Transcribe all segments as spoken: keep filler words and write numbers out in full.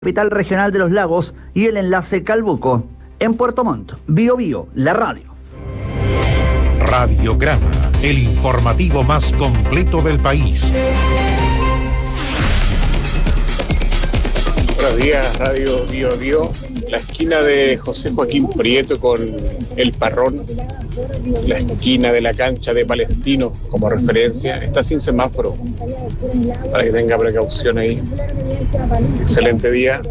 capital regional de los lagos y el enlace Calbuco. En Puerto Montt, Bio Bio, la radio. Radiograma, el informativo más completo del país. Buenos días, Radio Bio Bio. La esquina de José Joaquín Prieto con El Parrón, la esquina de la cancha de Palestino como referencia, está sin semáforo, para que tenga precaución ahí. Excelente día.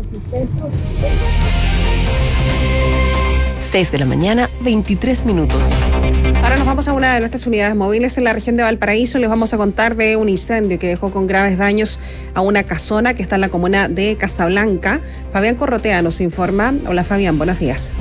seis de la mañana, veintitrés minutos. Ahora nos vamos a una de nuestras unidades móviles en la región de Valparaíso. Les vamos a contar de un incendio que dejó con graves daños a una casona que está en la comuna de Casablanca. Fabián Corrotea nos informa. Hola Fabián, buenos días.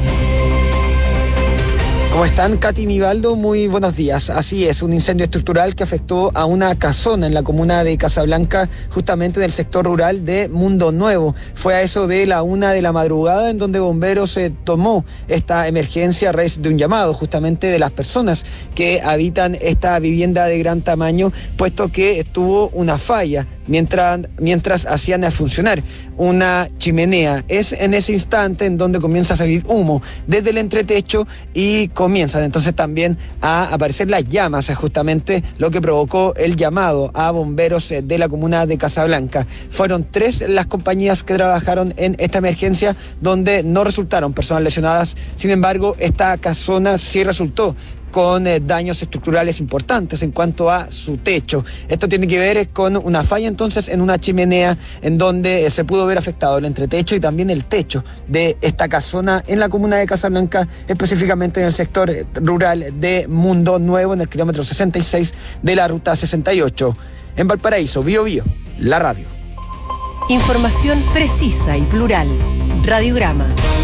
¿Cómo están, Katy Nivaldo? Muy buenos días. Así es, un incendio estructural que afectó a una casona en la comuna de Casablanca, justamente en el sector rural de Mundo Nuevo. Fue a eso de la una de la madrugada en donde bomberos se eh, tomó esta emergencia a raíz de un llamado justamente de las personas que habitan esta vivienda de gran tamaño, puesto que tuvo una falla mientras, mientras hacían a funcionar una chimenea. Es en ese instante en donde comienza a salir humo desde el entretecho y comienzan entonces también a aparecer las llamas, es justamente lo que provocó el llamado a bomberos de la comuna de Casablanca. Fueron tres las compañías que trabajaron en esta emergencia, donde no resultaron personas lesionadas. Sin embargo, esta casona sí resultó con eh, daños estructurales importantes en cuanto a su techo. Esto tiene que ver con una falla entonces en una chimenea en donde eh, se pudo ver afectado el entretecho y también el techo de esta casona en la comuna de Casablanca, específicamente en el sector eh, rural de Mundo Nuevo, en el kilómetro sesenta y seis de la ruta sesenta y ocho. En Valparaíso, Bio Bio, la radio. Información precisa y plural. Radiograma.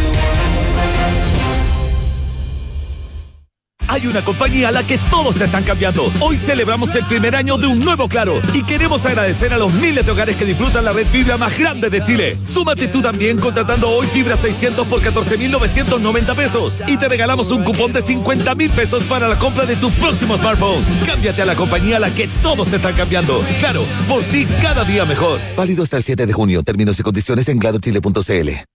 Hay una compañía a la que todos se están cambiando. Hoy celebramos el primer año de un nuevo Claro y queremos agradecer a los miles de hogares que disfrutan la red fibra más grande de Chile. Súmate tú también contratando hoy fibra seiscientos por catorce mil novecientos noventa pesos y te regalamos un cupón de cincuenta mil pesos para la compra de tu próximo smartphone. Cámbiate a la compañía a la que todos se están cambiando. Claro, por ti cada día mejor. Válido hasta el siete de junio. Términos y condiciones en claro chile punto c l.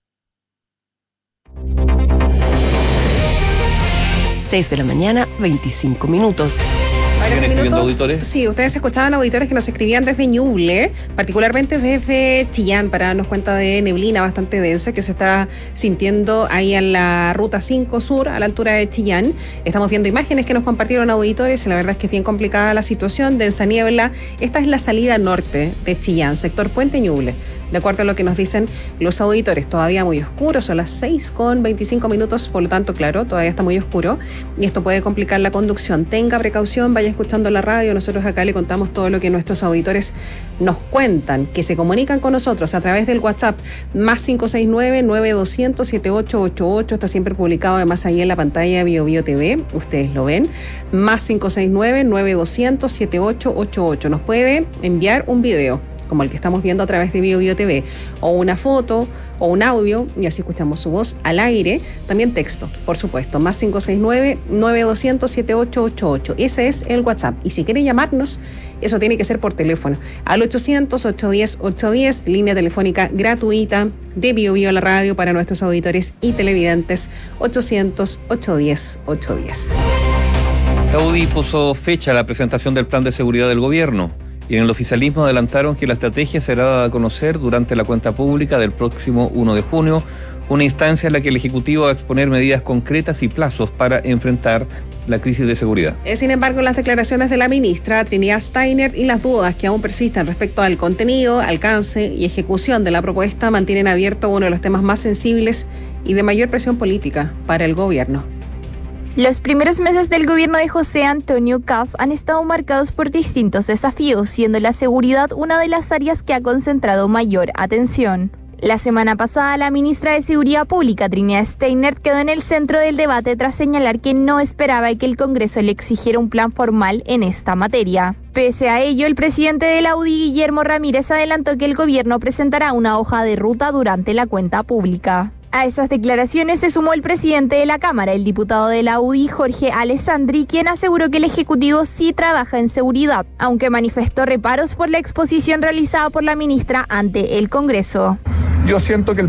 seis de la mañana, veinticinco minutos. ¿Siguen escribiendo auditores? Sí, ustedes escuchaban auditores que nos escribían desde Ñuble, particularmente desde Chillán, para darnos cuenta de neblina bastante densa que se está sintiendo ahí en la ruta cinco sur, a la altura de Chillán. Estamos viendo imágenes que nos compartieron auditores y la verdad es que es bien complicada la situación, densa niebla. Esta es la salida norte de Chillán, sector Puente Ñuble. De acuerdo a lo que nos dicen los auditores, todavía muy oscuro, son las seis con veinticinco minutos, por lo tanto, claro, todavía está muy oscuro y esto puede complicar la conducción. Tenga precaución, vaya escuchando la radio, nosotros acá le contamos todo lo que nuestros auditores nos cuentan, que se comunican con nosotros a través del WhatsApp, más cinco seis nueve, nueve dos cero cero, siete ocho ocho ocho, está siempre publicado además ahí en la pantalla de Bio Bio T V, ustedes lo ven, más cinco seis nueve, nueve dos cero cero, siete ocho ocho ocho, nos puede enviar un video como el que estamos viendo a través de Bio Bio T V, o una foto, o un audio, y así escuchamos su voz al aire, también texto, por supuesto, más cinco seis nueve, nueve dos cero cero, siete ocho ocho ocho, ese es el WhatsApp, y si quiere llamarnos, eso tiene que ser por teléfono, al ochocientos, ochocientos diez, ochocientos diez, línea telefónica gratuita de Bio Bio la radio para nuestros auditores y televidentes, ochocientos, ochocientos diez, ochocientos diez. La U D I puso fecha a la presentación del plan de seguridad del gobierno. Y en el oficialismo adelantaron que la estrategia será dada a conocer durante la cuenta pública del próximo uno de junio, una instancia en la que el Ejecutivo va a exponer medidas concretas y plazos para enfrentar la crisis de seguridad. Sin embargo, las declaraciones de la ministra Trinidad Steiner y las dudas que aún persisten respecto al contenido, alcance y ejecución de la propuesta mantienen abierto uno de los temas más sensibles y de mayor presión política para el gobierno. Los primeros meses del gobierno de José Antonio Kast han estado marcados por distintos desafíos, siendo la seguridad una de las áreas que ha concentrado mayor atención. La semana pasada, la ministra de Seguridad Pública, Trinidad Steiner, quedó en el centro del debate tras señalar que no esperaba que el Congreso le exigiera un plan formal en esta materia. Pese a ello, el presidente de la U D I, Guillermo Ramírez, adelantó que el gobierno presentará una hoja de ruta durante la cuenta pública. A esas declaraciones se sumó el presidente de la Cámara, el diputado de la U D I, Jorge Alessandri, quien aseguró que el Ejecutivo sí trabaja en seguridad, aunque manifestó reparos por la exposición realizada por la ministra ante el Congreso. yo siento que el